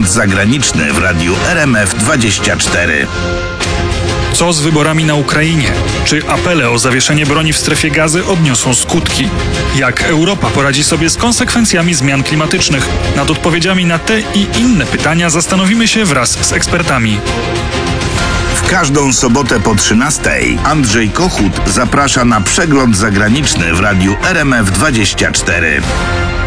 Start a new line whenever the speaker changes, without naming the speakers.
zagraniczny w radiu RMF24.
Co z wyborami na Ukrainie? Czy apele o zawieszenie broni w strefie Gazy odniosą skutki? Jak Europa poradzi sobie z konsekwencjami zmian klimatycznych? Nad odpowiedziami na te i inne pytania zastanowimy się wraz z ekspertami.
W każdą sobotę po 13:00 Andrzej Kochut zaprasza na przegląd zagraniczny w radiu RMF24.